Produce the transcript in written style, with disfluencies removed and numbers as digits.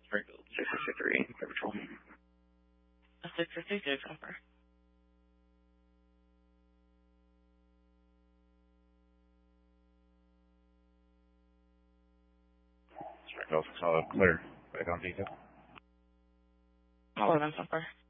Springfield 663, Fire Patrol. 666, offer. Springfield 6 clear. Back on detail. All of them, offer.